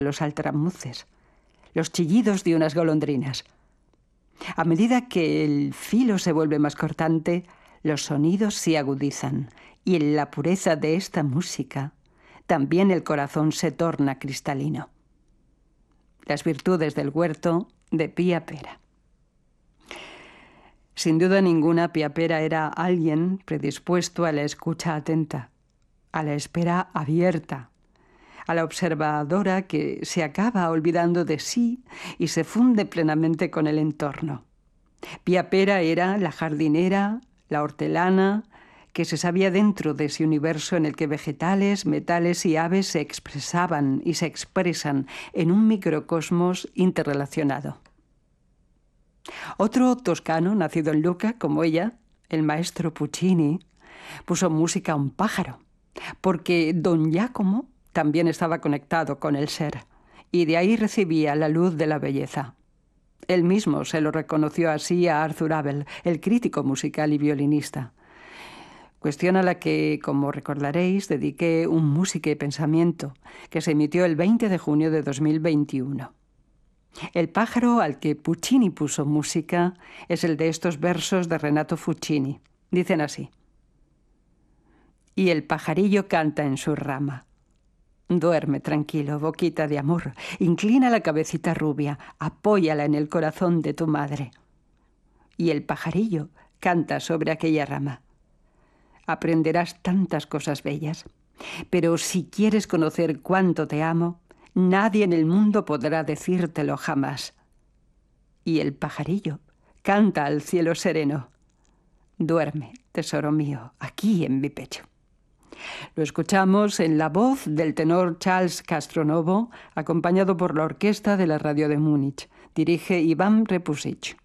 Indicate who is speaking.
Speaker 1: los altramuces, los chillidos de unas golondrinas. A medida que el filo se vuelve más cortante, los sonidos se agudizan, y en la pureza de esta música también el corazón se torna cristalino. Las virtudes del huerto de Pía Pera. Sin duda ninguna, Pía Pera era alguien predispuesto a la escucha atenta, a la espera abierta, a la observadora que se acaba olvidando de sí y se funde plenamente con el entorno. Pía Pera era la jardinera, la hortelana, que se sabía dentro de ese universo en el que vegetales, metales y aves se expresaban y se expresan en un microcosmos interrelacionado. Otro toscano, nacido en Lucca, como ella, el maestro Puccini, puso música a un pájaro, porque don Giacomo también estaba conectado con el ser, y de ahí recibía la luz de la belleza. Él mismo se lo reconoció así a Arthur Abel, el crítico musical y violinista. Cuestión a la que, como recordaréis, dediqué un Música y Pensamiento, que se emitió el 20 de junio de 2021. El pájaro al que Puccini puso música es el de estos versos de Renato Fucini. Dicen así: y el pajarillo canta en su rama. Duerme tranquilo, boquita de amor, inclina la cabecita rubia, apóyala en el corazón de tu madre. Y el pajarillo canta sobre aquella rama. Aprenderás tantas cosas bellas, pero si quieres conocer cuánto te amo, nadie en el mundo podrá decírtelo jamás. Y el pajarillo canta al cielo sereno. Duerme, tesoro mío, aquí en mi pecho. Lo escuchamos en la voz del tenor Charles Castronovo, acompañado por la orquesta de la radio de Múnich. Dirige Iván Repusic.